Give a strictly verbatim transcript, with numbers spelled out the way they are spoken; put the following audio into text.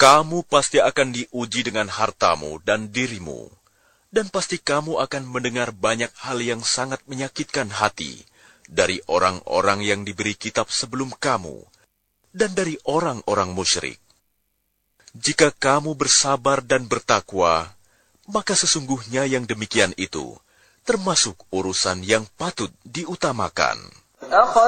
Kamu pasti akan diuji dengan hartamu dan dirimu, dan pasti kamu akan mendengar banyak hal yang sangat menyakitkan hati dari orang-orang yang diberi kitab sebelum kamu, dan dari orang-orang musyrik. Jika kamu bersabar dan bertakwa, maka sesungguhnya yang demikian itu termasuk urusan yang patut diutamakan.